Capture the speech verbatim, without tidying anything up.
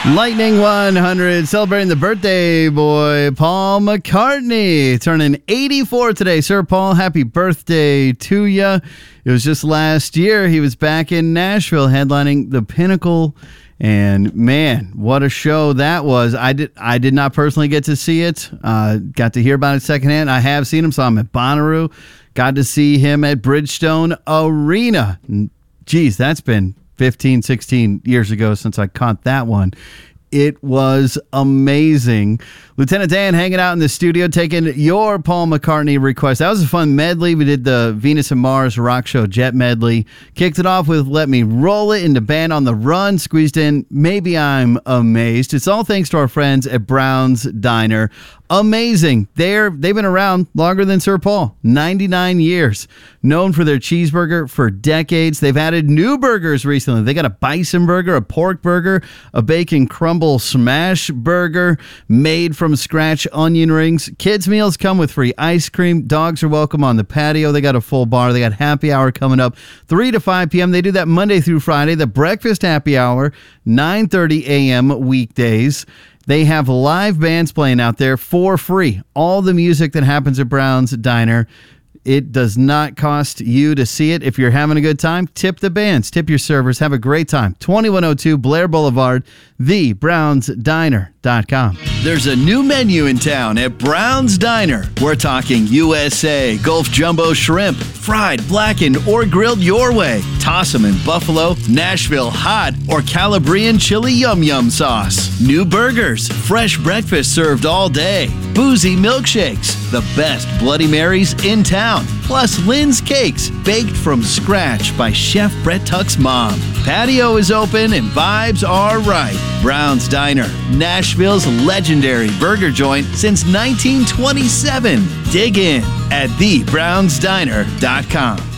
Lightning one hundred, celebrating the birthday boy, Paul McCartney, turning eighty-four today. Sir Paul, happy birthday to you. It was just last year he was back in Nashville headlining the Pinnacle, and man, what a show that was. I did I did not personally get to see it. Uh, got to hear about it secondhand. I have seen him, saw him at Bonnaroo. Got to see him at Bridgestone Arena. Geez, that's been fifteen, sixteen years ago since I caught that one. It was amazing. Lieutenant Dan hanging out in the studio, taking your Paul McCartney request. That was a fun medley. We did the Venus and Mars Rock Show Jet medley. Kicked it off with Let Me Roll It into Band on the Run. Squeezed in Maybe I'm Amazed. It's all thanks to our friends at Brown's Diner. Amazing. They're, they've been around longer than Sir Paul, ninety-nine years. Known for their cheeseburger for decades. They've added new burgers recently. They got a bison burger, a pork burger, a bacon crumble smash burger made from scratch onion rings. Kids' meals come with free ice cream. Dogs are welcome on the patio. They got a full bar. They got happy hour coming up three to five p.m. They do that Monday through Friday. The breakfast happy hour, nine thirty a.m. weekdays. They have live bands playing out there for free. All the music that happens at Brown's Diner. It does not cost you to see it. If you're having a good time, tip the bands, tip your servers, have a great time. twenty-one oh two Blair Boulevard, the browns diner dot com. There's a new menu in town at Brown's Diner. We're talking U S A, Gulf Jumbo Shrimp, fried, blackened, or grilled your way. Toss 'em in buffalo, Nashville hot, or Calabrian chili yum yum sauce. New burgers, fresh breakfast served all day. Boozy milkshakes, the best Bloody Marys in town. Plus Lynn's Cakes, baked from scratch by Chef Brett Tuck's mom. Patio is open and vibes are right. Brown's Diner, Nashville's legendary burger joint since nineteen twenty-seven. Dig in at the browns diner dot com.